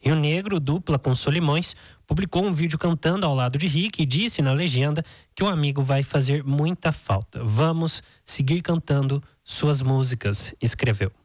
Rio Negro, dupla com Solimões, publicou um vídeo cantando ao lado de Rick e disse na legenda que o amigo vai fazer muita falta. Vamos seguir cantando suas músicas, escreveu.